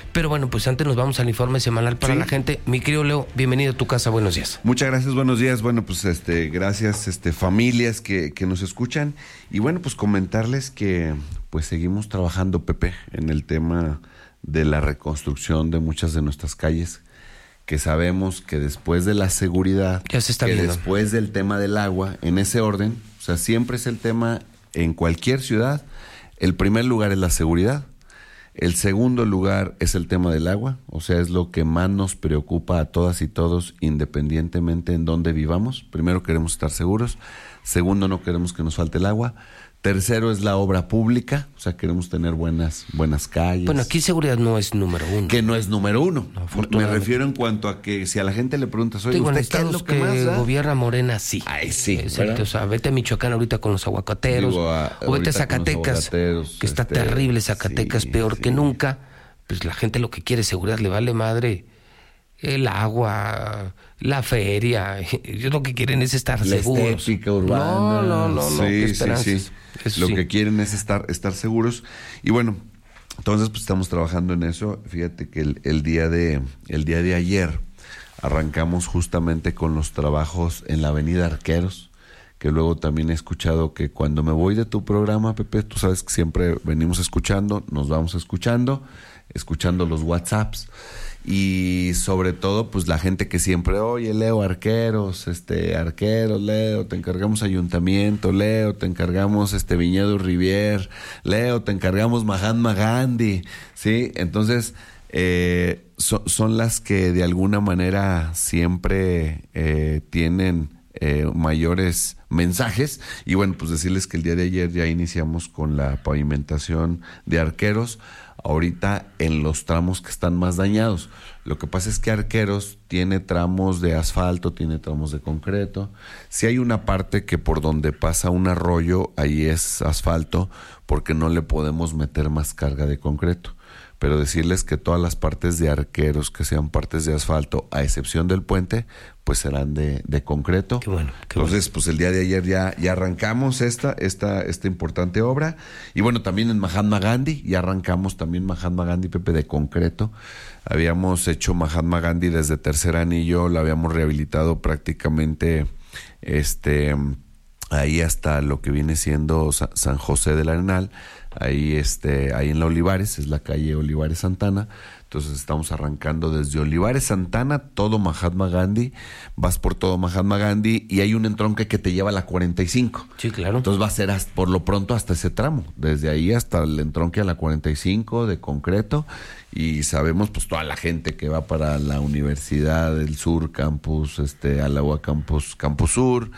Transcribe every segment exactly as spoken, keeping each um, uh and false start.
Pero bueno, pues antes nos vamos al informe semanal para sí. la gente. Mi querido Leo, bienvenido a tu casa, buenos días. Muchas gracias, buenos días. Bueno, pues este, gracias, este, familias que, que nos escuchan. Y bueno, pues comentarles que pues seguimos trabajando, Pepe, en el tema de la reconstrucción de muchas de nuestras calles, que sabemos que después de la seguridad, ya se está que viendo. Después del tema del agua, en ese orden, o sea, siempre es el tema en cualquier ciudad, el primer lugar es la seguridad. El segundo lugar es el tema del agua, o sea, es lo que más nos preocupa a todas y todos, independientemente en dónde vivamos. Primero, queremos estar seguros. Segundo, no queremos que nos falte el agua. Tercero es la obra pública, o sea, queremos tener buenas buenas calles. Bueno, aquí seguridad no es número uno. Que no es número uno. No, me refiero en cuanto a que si a la gente le preguntas, oye, digo, ¿usted qué es lo que, que más da? Gobierna Morena, sí. Ay, sí. Exacto, o sea, vete a Michoacán ahorita con los aguacateros, Digo, a, o vete a Zacatecas, que está este, terrible Zacatecas, sí, peor sí. que nunca. Pues la gente lo que quiere es seguridad, le vale madre el agua, la feria. Ellos lo que quieren es estar la seguros. Estética urbana. No, no, no, no. Sí, sí, sí. Eso lo sí. que quieren es estar, estar seguros. Y bueno, entonces pues estamos trabajando en eso. Fíjate que el, el día de, el día de ayer arrancamos justamente con los trabajos en la avenida Arqueros, que luego también he escuchado que cuando me voy de tu programa, Pepe, tú sabes que siempre venimos escuchando, nos vamos escuchando, escuchando los WhatsApps. Y sobre todo, pues la gente que siempre, oye, Leo, Arqueros, este, Arqueros, Leo, te encargamos Ayuntamiento, Leo, te encargamos este Viñedo Rivier, Leo, te encargamos Mahatma Gandhi, ¿sí? Entonces, eh, so, son las que de alguna manera siempre eh, tienen eh, mayores mensajes. Y bueno, pues decirles que el día de ayer ya iniciamos con la pavimentación de Arqueros, ahorita en los tramos que están más dañados. Lo que pasa es que Arqueros tiene tramos de asfalto, tiene tramos de concreto. Si hay una parte que por donde pasa un arroyo, ahí es asfalto, porque no le podemos meter más carga de concreto. Pero decirles que todas las partes de Arqueros que sean partes de asfalto, a excepción del puente, pues serán de, de concreto. Qué bueno, qué Entonces, bueno. pues el día de ayer ya, ya arrancamos esta, esta, esta importante obra. Y bueno, también en Mahatma Gandhi, ya arrancamos también Mahatma Gandhi, Pepe, de concreto. Habíamos hecho Mahatma Gandhi desde Tercer Anillo, lo habíamos rehabilitado prácticamente este ahí hasta lo que viene siendo San José del Arenal. Ahí este ahí en la Olivares, es la calle Olivares Santana. Entonces estamos arrancando desde Olivares Santana, todo Mahatma Gandhi, vas por todo Mahatma Gandhi y hay un entronque que te lleva a la cuarenta y cinco. Sí, claro. Entonces va a ser hasta, por lo pronto hasta ese tramo, desde ahí hasta el entronque a la cuarenta y cinco de concreto. Y sabemos pues toda la gente que va para la Universidad del Sur, Campus, este, a la U A Campus, Campus Sur,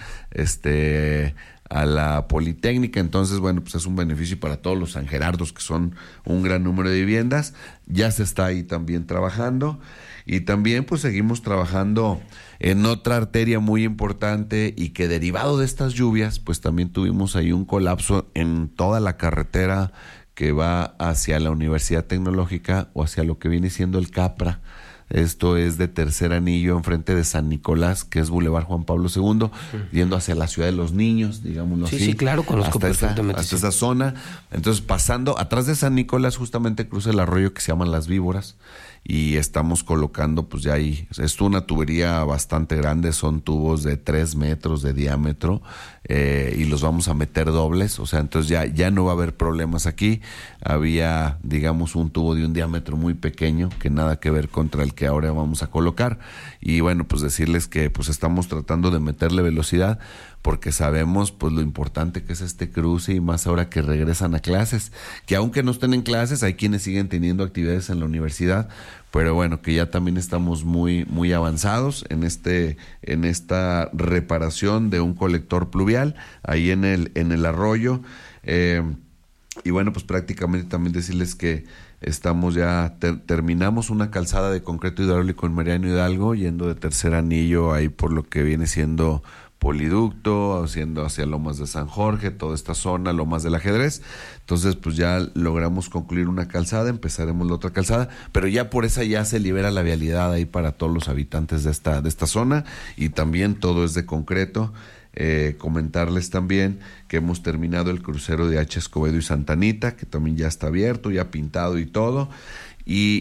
este... a la Politécnica. Entonces, bueno, pues es un beneficio para todos los San Gerardos, que son un gran número de viviendas. Ya se está ahí también trabajando. Y también pues seguimos trabajando en otra arteria muy importante y que derivado de estas lluvias, pues también tuvimos ahí un colapso en toda la carretera que va hacia la Universidad Tecnológica o hacia lo que viene siendo el Capra. Esto es de Tercer Anillo, enfrente de San Nicolás, que es Boulevard Juan Pablo segundo, sí. Yendo hacia la Ciudad de los Niños, digámoslo sí, así. Sí, sí, claro, conozco hasta perfectamente. Esa, hasta esa zona. Entonces, pasando, atrás de San Nicolás, justamente cruza el arroyo que se llaman Las Víboras, y estamos colocando, pues ya ahí, es una tubería bastante grande, son tubos de tres metros de diámetro, eh, y los vamos a meter dobles, o sea, entonces ya, ya no va a haber problemas aquí. Había, digamos, un tubo de un diámetro muy pequeño, que nada que ver contra el que ahora vamos a colocar, y bueno, pues decirles que pues estamos tratando de meterle velocidad, porque sabemos pues lo importante que es este cruce, y más ahora que regresan a clases, que aunque no estén en clases, hay quienes siguen teniendo actividades en la universidad, pero bueno, que ya también estamos muy muy avanzados en este en esta reparación de un colector pluvial ahí en el en el arroyo, eh, y bueno, pues prácticamente también decirles que estamos ya, ter, terminamos una calzada de concreto hidráulico en Mariano Hidalgo, yendo de Tercer Anillo ahí por lo que viene siendo Poliducto, haciendo hacia Lomas de San Jorge, toda esta zona, Lomas del Ajedrez. Entonces, pues ya logramos concluir una calzada, empezaremos la otra calzada, pero ya por esa ya se libera la vialidad ahí para todos los habitantes de esta, de esta zona, y también todo es de concreto. Eh, comentarles también que hemos terminado el crucero de H. Escobedo y Santa Anita, que también ya está abierto, ya pintado y todo. Y